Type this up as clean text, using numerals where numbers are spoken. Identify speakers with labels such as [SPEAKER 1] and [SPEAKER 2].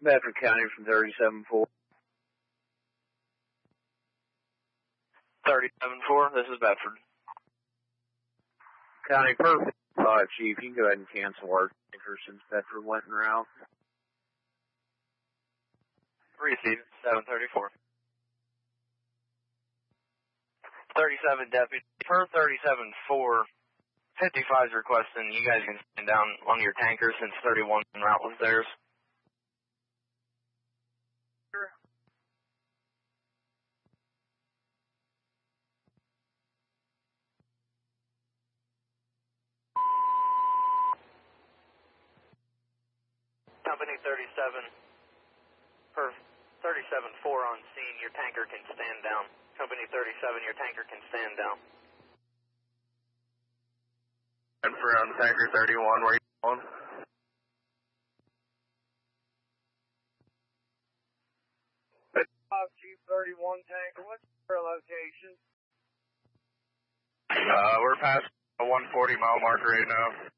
[SPEAKER 1] Bedford County from 37-4.
[SPEAKER 2] 37-4, this is Bedford.
[SPEAKER 1] County perfect. Chief, you can go ahead and cancel our tanker since Bedford went en route.
[SPEAKER 2] Receive 734. 37 deputy. Per 37-4, 55 is requesting you guys can stand down on your tanker since 31 en route was theirs.
[SPEAKER 1] Sure.
[SPEAKER 2] Company 37, per 37-4 on scene, your tanker can stand down. Company 37, your tanker can stand down.
[SPEAKER 3] And for on tanker 31, where are you going?
[SPEAKER 1] Chief 31 tanker, what's your location?
[SPEAKER 3] We're past a 140 mile mark right now.